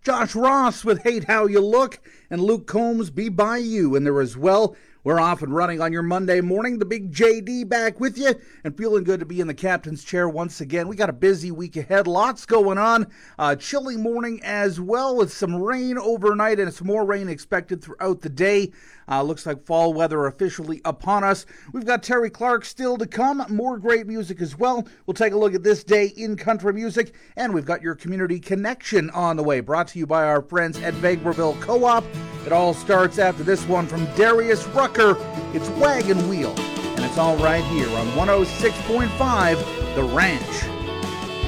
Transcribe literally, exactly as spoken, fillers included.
Josh Ross with Hate How You Look, and Luke Combs, Be By You in there as well. We're off and running on your Monday morning. The big J D back with you and feeling good to be in the captain's chair once again. We got a busy week ahead. Lots going on. Uh, chilly morning as well with some rain overnight and some more rain expected throughout the day. Uh, looks like fall weather officially upon us. We've got Terry Clark still to come. More great music as well. We'll take a look at this day in country music. And we've got your community connection on the way. Brought to you by our friends at Vegreville Co-op. It all starts after this one from Darius Rucker. It's Wagon Wheel. And it's all right here on one oh six point five The Ranch.